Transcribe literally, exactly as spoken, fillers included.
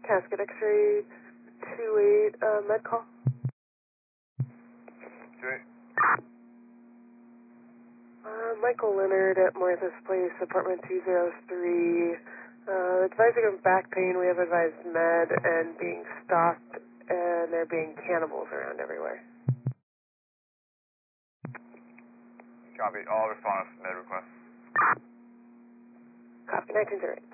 Casket X-ray two eight, uh, med call. two eight. Uh, Michael Leonard at Martha's Place, apartment two oh three. Uh, advising of back pain, we have advised med and being stalked, and there being cannibals around everywhere. Copy. All respondents med requests. Copy, nineteen oh eight.